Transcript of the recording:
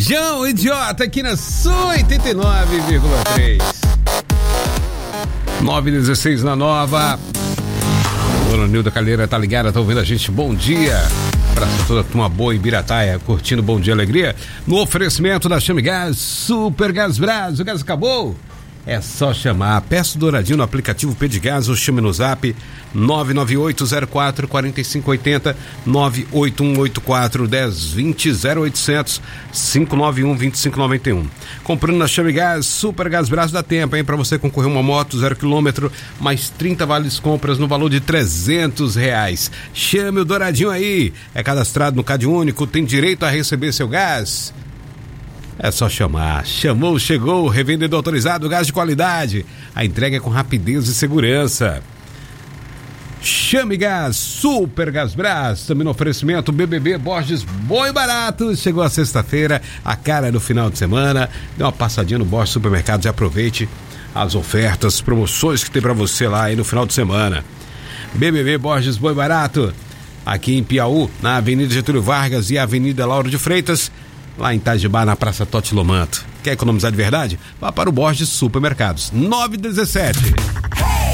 João Idiota aqui na sua 89,3. 9h16 na Nova. Dona Nilda Calheira tá ligada, tá ouvindo a gente. Bom dia. Pra toda a turma boa em Birataia, curtindo Bom Dia Alegria. No oferecimento da Chame Gás, Super Gás Brás. O gás acabou? É só chamar. Peça Douradinho no aplicativo Pedigás ou chame no zap 99804-4580, 98184-1020, 0800 591-2591. Comprando na Chame Gás, Super Gás Brás, dá tempo, hein? Pra você concorrer uma moto 0 km, mais 30 vales compras no valor de R$300. Chame o Douradinho aí. É cadastrado no Cade Único, tem direito a receber seu gás. É só chamar. Chamou, chegou. Revendedor autorizado, gás de qualidade. A entrega é com rapidez e segurança. Chame Gás, Super Gás Brás. Também no oferecimento BBB Borges Bom e Barato. Chegou a sexta-feira, a cara do final de semana. Dê uma passadinha no Borges Supermercados e aproveite as ofertas, promoções que tem pra você lá aí no final de semana. BBB Borges Bom e Barato. Aqui em Piauí, na Avenida Getúlio Vargas e Avenida Lauro de Freitas. Lá em Itajibá, na Praça Totti Lomanto. Quer economizar de verdade? Vá para o Borges Supermercados. 9h17.